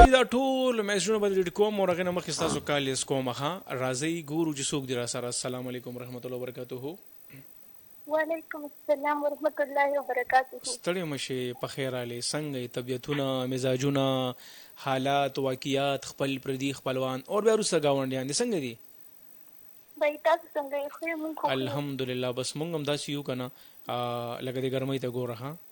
راځي دا ټول میسجونه به ډیډ کوم او هغه مخکې تاسو کال یې کوم ها راځي ګورو چې څوک دی را سره. السلام علیکم ورحمت الله وبرکاته. وعلیکم السلام ورحمت الله وبرکاته. ستړي مشه په خیر علي څنګه طبيعتونه مزاجونه حالات واقعیات خپل پردي خپلوان او بیا روسه گاونډیان دي څنګه دي؟ بای تاسو څنګه خو مونږ الحمدلله بس مونږ هم داسې یو کنه لکه د ګرمۍ ته ګوره ها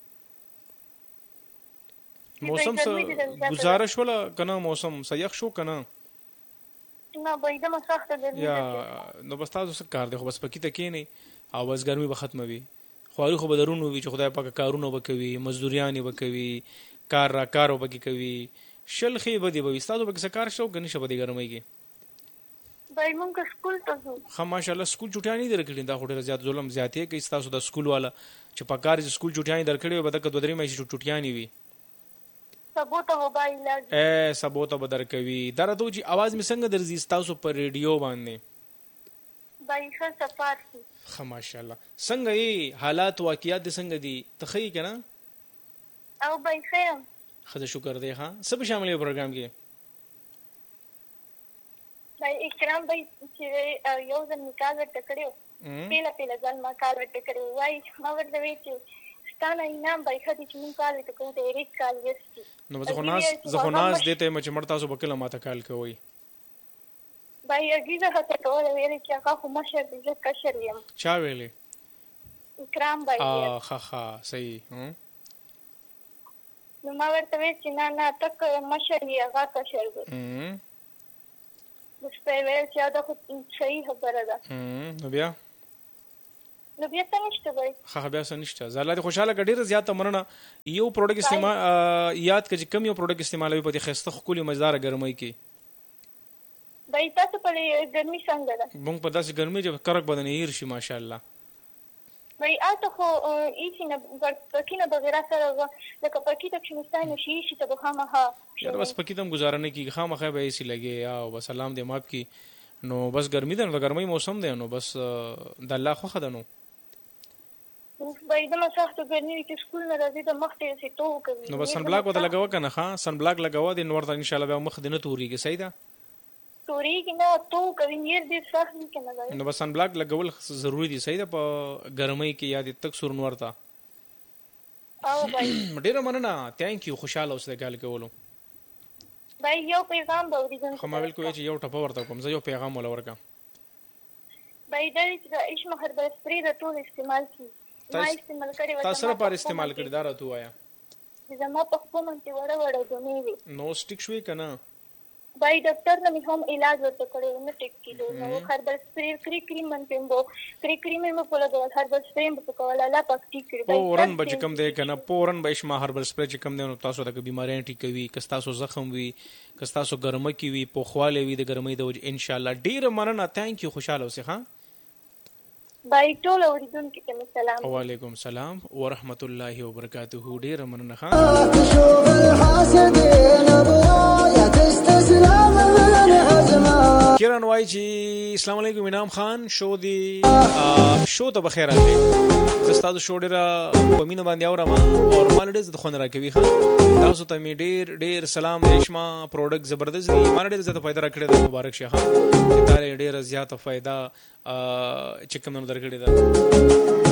موسم څه گزارش ولا کنه موسم سیخ شو کنه نه بایده مسخته ده یا نو بس تاسو څه کار دی خو بس پکې ته کې نه او بس ګرمي به ختمه وي خواري خو بدرونو وي چې خدای پاک کارونه وکوي مزدوریانې وکوي کار را کارو پکې کوي شلخي بدی به تاسو پکې څه کار شو کني شپه دی ګرمۍ کې بای مونږ سکول ته ځو خو ماشاءالله سکول چټیانی درکړي دا خو ډیر زیات ظلم زیاتې کوي تاسو د سکول والا چې په کار سکول چټیانی درکړي به د کډوډري مې چټیانی وي سبوته موبایل لازم سبوته بدر کوي درته چې आवाज می څنګه درځي تاسو پر ریډیو باندې بای ښه سفر شي خ ماشاءالله څنګه یې حالات واقعیات څنګه دي تخی کنه او بای خیر خدای شکر دی ها سب شامل پروګرام کې بای اکرام بای چې یو ځل نکاح ورته کړو پیله ځل ما کار ورته کړو وای ما ورته وی چې ستانه انعام بای خدای چې مون کار ته کوم ډېر کال وستي نو زه خو ناز دته چې مرتا سو بکله ماته کال کوي بای اجازه هته ټول ویل چې هغه خو مشه دې کشر یم چا ویلې اکرام بای ها صحیح نو ما ورته وی چې نه تک مشه یې هغه کشر دی بس په ویل چې دا خو صحیح خبره ده نو بیا څه نشته بای خا بیا څه نشته زاله خوشاله ګډیر زیاته مننه یو پروډکټ استعمال یاد کړئ کم یو پروډکټ استعمالوي په دې خسته خولي مزدار ګرمۍ کې بای تاسو په ګرمۍ څنګه ده مونږ په داسې ګرمۍ چې کرک بدن هیر شي ماشاءالله بای اته خو ایسینه پکینه بغیر سره لکه پکې ته شنستانه شي ته بخامه ها یار بس پکې تم گزاره نه کی خامخه به ایسی لګي او بس سلام دې ماپ کی نو بس ګرمۍ ده نو ګرمۍ موسم دی نو بس د الله خو خدانو بای د مساحت ګرمۍ کې سکول نه راځي د مخ ته سي تو کوي نو بس سن بلاک وته لګاو کنه ها سن بلاک لګاو دي نور ته ان شاء الله به مخ دې نه توريږي صحیح ده توريږي نه تو کوي نیر دې صح نه کنه نو بس سن بلاک لګول ضروری دي صحیح ده په ګرمۍ کې یاد تک سور نور تا او بای ډیر مننه ثانک یو خوشاله اوسه ګال کولو بای یو پیغام به ورېږم خو ما بالکل چې یو ټپه ورته کوم زه یو پیغام ولا ورکم بای دا چې ایش مخر به سپری د ټول استعمال کی ما استعمال کړی و تاسو لپاره استعمال کړی دا راته وایا زما په خپل منځ وړه دونی نو سټیک شوی کنه بای ډاکټر نه هم علاج ورته کړی نو ټیک کیلو نو هربل سپری کریم من پمبو کریم مې په لګول هربل سپری په کول الله پاک ټیک کړی پورن بچ کم دی کنه پورن به شما هربل سپری چې کم دی نو تاسو د بیماریاں ټیک کوي که تاسو زخم وي که تاسو ګرمه کی وي په خواله وي د ګرمۍ د وجه ان شاء الله ډیر مننه ثانک یو خوشاله اوسه ها بای ټول اوریدونکو ته سلام وعلیکم السلام ورحمت الله وبرکاته ډیر مننه ها کیران وای چې السلام علیکم انعام خان شو ته بخیر راغلی زستاسو شو ډیر په مینه باندې اورم او مال ډیر د خون راکوي ها تاسو ته می ډیر سلام ریشما پروډکټ زبردست دی مال ډیر زیاته فائدہ راکړی د مبارک شه ها ډیر زیاته فائدہ چې کوم درکړی دا